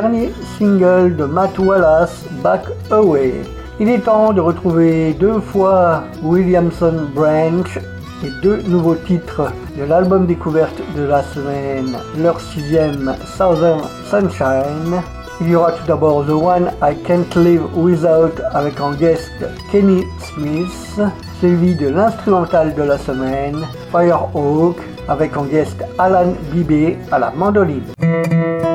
Dernier single de Matt Wallace, Back Away. Il est temps de retrouver 2 fois Williamson Branch et 2 nouveaux titres de l'album découverte de la semaine, leur 6e Southern Sunshine. Il y aura tout d'abord The One I Can't Live Without avec en guest Kenny Smith, suivi de l'instrumental de la semaine, Firehawk avec en guest Alan Bibé à la mandoline.